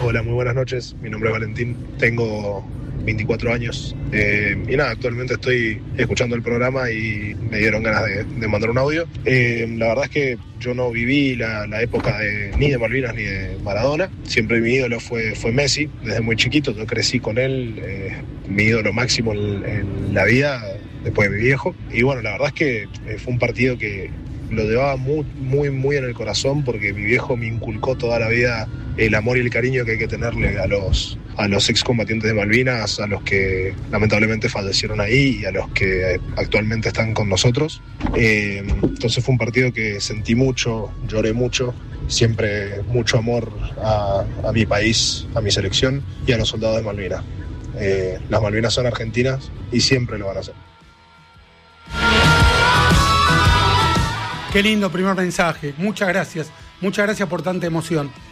Hola, muy buenas noches. Mi nombre es Valentín. Tengo 24 años. Y nada, actualmente estoy escuchando el programa y me dieron ganas de mandar un audio. La verdad es que yo no viví la época ni de Malvinas ni de Maradona. Siempre mi ídolo fue Messi. Desde muy chiquito yo crecí con él. Mi ídolo máximo en la vida después de mi viejo. Y bueno, la verdad es que fue un partido que lo llevaba muy, muy, muy en el corazón, porque mi viejo me inculcó toda la vida el amor y el cariño que hay que tenerle a los excombatientes de Malvinas, a los que lamentablemente fallecieron ahí y a los que actualmente están con nosotros. Entonces fue un partido que sentí mucho, lloré mucho, siempre mucho amor a mi país, a mi selección y a los soldados de Malvinas. Las Malvinas son argentinas y siempre lo van a ser. Qué lindo primer mensaje. Muchas gracias por tanta emoción.